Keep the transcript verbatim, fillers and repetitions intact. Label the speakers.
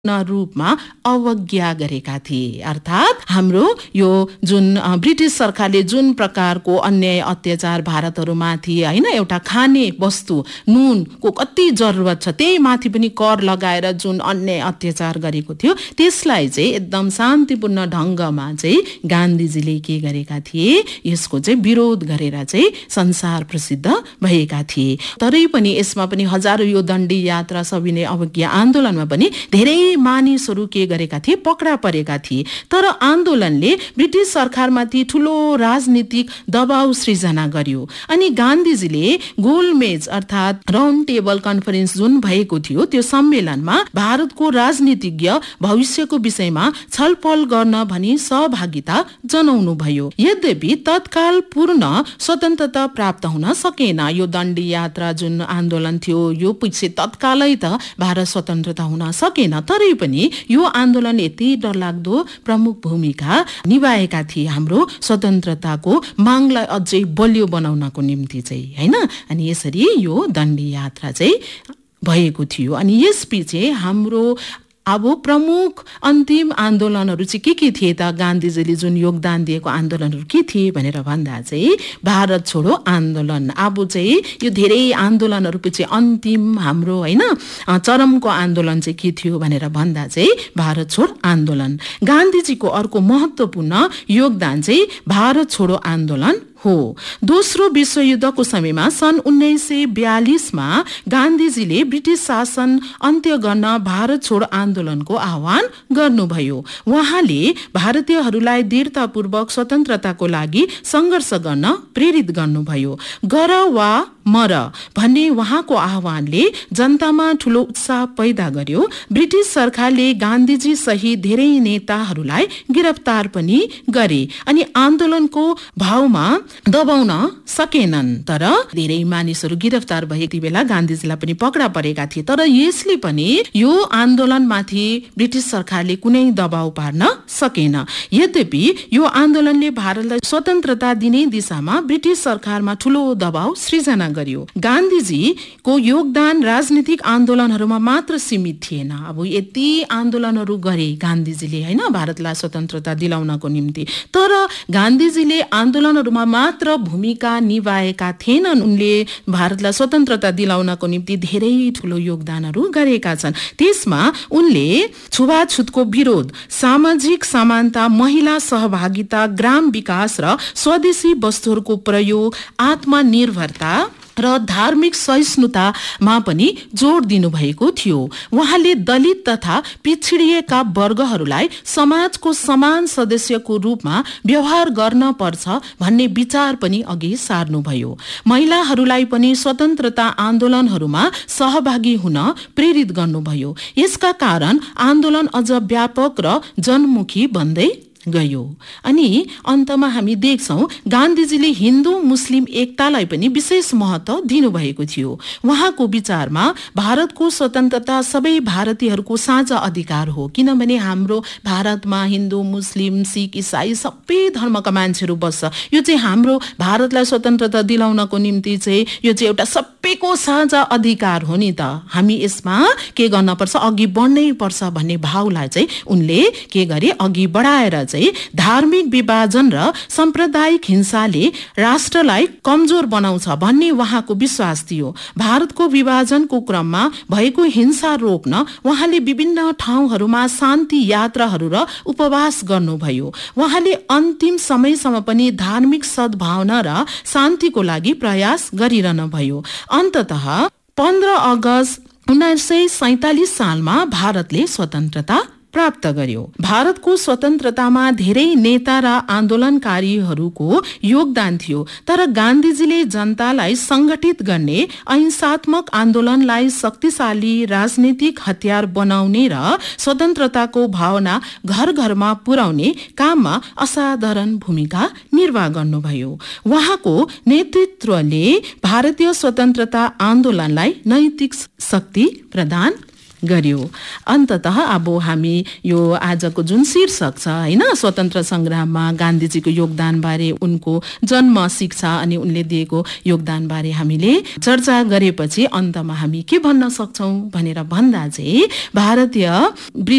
Speaker 1: रूपमा अवज्ञा गरेका थिए। अर्थात् हाम्रो यो जुन ब्रिटिस सरकारले जुन प्रकारको अन्याय अत्याचार भारतहरूमाथि हैन एउटा खाने वस्तु नुनको कति जरुरत छ त्यही माथि पनि कर लगाएर जुन अन्याय अत्याचार गरेको थियो त्यसलाई चाहिँ एकदम शान्तिपूर्ण ढंगमा चाहिँ गान्धीजीले के गरेका थिए यसको चाहिँ विरोध गरेर चाहिँ संसार प्रसिद्ध भएका थिए। तरै पनि यसमा पनि हजारौं यो दण्डी यात्रा सविनय अवज्ञा आन्दोलनमा पनि धेरै मानिसहरू के गरेका थिए पक्रा परेका थिए। तर आन्दोलनले ब्रिटिस सरकारमाथि ठूलो राजनीतिक दबाव सृजना गर्यो अनि गान्धीजीले गोलमेज अर्थात् राउन्ड टेबल कन्फरेन्स जुन भएको थियो त्यो सम्मेलनमा भारतको राजनीतिज्ञ भविष्यको विषयमा छलफल गर्न भनी सहभागिता जनाउनु भयो। यद्यपि तत्काल पूर्ण स्वतन्त्रता प्राप्त हुन सकेन। यो दण्डी यात्रा जुन आन्दोलन थियो यो पछि तत्कालै त भारत स्वतन्त्रता हुन सकेन। तरै पनि यो आन्दोलन यति डरलाग्दो प्रमुख भूमिका निभाएका थिए हाम्रो स्वतन्त्रताको मागलाई अझै बलियो बनाउनको निम्ति चाहिँ हैन। अनि यसरी यो दण्डी यात्रा चाहिँ भएको थियो। अनि यसपछि हाम्रो अब प्रमुख अन्तिम आन्दोलनहरू चाहिँ के के थिए त गान्धीजीले जुन योगदान दिएको आन्दोलनहरू के थिए भनेर भन्दा चाहिँ भारत छोडो आन्दोलन अब चाहिँ यो धेरै आन्दोलनहरू पछि अन्तिम हाम्रो हैन चरमको आन्दोलन चाहिँ के थियो भनेर भन्दा चाहिँ भारत छोड आन्दोलन। गान्धीजीको अर्को महत्त्वपूर्ण योगदान चाहिँ भारत छोडो आन्दोलन हो। दोस्रो विश्वयुद्धको समयमा सन् उन्नाइस सय बयालीसमा गान्धीजीले ब्रिटिस शासन अन्त्य गर्न भारत छोड आन्दोलनको आह्वान गर्नुभयो। उहाँले भारतीयहरूलाई दृढतापूर्वक स्वतन्त्रताको लागि सङ्घर्ष गर्न प्रेरित गर्नुभयो। गर वा मर भन्ने उहाँको आह्वानले जनतामा ठूलो उत्साह पैदा गर्यो। ब्रिटिस सरकारले गान्धीजी सहित धेरै नेताहरूलाई गिरफ्तार पनि गरे अनि आन्दोलनको भावमा दबाउन सकेनन्। तर धेरै मानिसहरू गिरफ्तार भए त्यति बेला गान्धीजीलाई पनि पक्रा परेका थिए। तर यसले पनि यो आन्दोलनमाथि ब्रिटिस सरकारले कुनै दबाव पार्न सकेन। यद्यपि यो आन्दोलनले भारतलाई स्वतन्त्रता दिने दिशामा ब्रिटिस सरकारमा ठूलो दबाव सृजना गर्यो। गान्धीजीको योगदान राजनीतिक आन्दोलनहरूमा मात्र सीमित थिएन। अब यति आन्दोलनहरू गरे गान्धीजीले हैन भारतलाई स्वतन्त्रता दिलाउनको निम्ति। तर गान्धीजीले आन्दोलनहरूमा मात्र भूमिका निभाएका थिएनन्। उनले भारतलाई स्वतन्त्रता दिलाउनको निम्ति धेरै ठूलो योगदानहरू गरेका छन्। त्यसमा उनले छुवाछुतको विरोध, सामाजिक समानता, महिला सहभागिता, ग्राम विकास र स्वदेशी वस्तुहरूको प्रयोग, आत्मनिर्भरता र धार्मिक सहिष्णुतामा पनि जोड दिनुभएको थियो। उहाँले दलित तथा पिछडिएका वर्गहरूलाई समाजको समान सदस्यको रूपमा व्यवहार गर्न पर्छ भन्ने विचार पनि अघि सार्नुभयो। महिलाहरूलाई पनि स्वतन्त्रता आन्दोलनहरूमा सहभागी हुन प्रेरित गर्नुभयो। यसका कारण आन्दोलन अझ व्यापक र जनमुखी बन्दै गयो। अनि अन्तमा हामी देख्छौं गान्धीजीले हिन्दू मुस्लिम एकतालाई पनि विशेष महत्त्व दिनुभएको थियो। उहाँको विचारमा भारतको स्वतन्त्रता सबै भारतीयहरूको साझा अधिकार हो। किनभने हाम्रो भारतमा हिन्दू मुस्लिम सिख इसाई सबै धर्मका मान्छेहरू बस्छ। यो चाहिँ हाम्रो भारतलाई स्वतन्त्रता दिलाउनको निम्ति चाहिँ यो चाहिँ एउटा सबैको साझा अधिकार हो नि त। हामी यसमा के गर्न पर्छ अघि बढ्नै पर्छ भन्ने भावलाई चाहिँ उनले के गरे अघि बढाएर चाहिँ धार्मिक विभाजन र सांप्रदायिक हिंसाले राष्ट्रलाई कमजोर बनाउँछ भन्ने उहाँको विश्वास थियो। भारतको विभाजनको क्रममा भएको हिंसा रोक्न उहाँले विभिन्न ठाउँहरूमा शान्ति यात्राहरू र उपवास गर्नुभयो। उहाँले अन्तिम समयसम्म पनि धार्मिक सद्भावना र शान्तिको लागि प्रयास गरिरहनु भयो। अन्ततः पन्ध्र अगस्त उन्नाइस सय सैतालिस सालमा भारतले स्वतन्त्रता प्राप्त गर्यो। भारतको स्वतन्त्रतामा धेरै नेता र आन्दोलनकारीहरूको योगदान थियो। तर गान्धीजीले जनतालाई संगठित गर्ने, अहिंसात्मक आन्दोलनलाई शक्तिशाली राजनीतिक हतियार बनाउने र स्वतन्त्रताको भावना घर घरमा पुर्याउने काममा असाधारण भूमिका निर्वाह गर्नुभयो। उहाँको नेतृत्वले भारतीय स्वतन्त्रता आन्दोलनलाई नैतिक शक्ति प्रदान गर्यो। अन्ततः अब हामी यो आजको जुन शीर्षक छ हैन स्वतन्त्र संग्राममा गान्धीजीको योगदान बारे, उनको जन्म, शिक्षा अनि उनले दिएको योगदान बारे हामीले चर्चा गरेपछि अन्तमा हामी के भन्न सक्छौं भनेर भन्दा चाहिँ भारतीय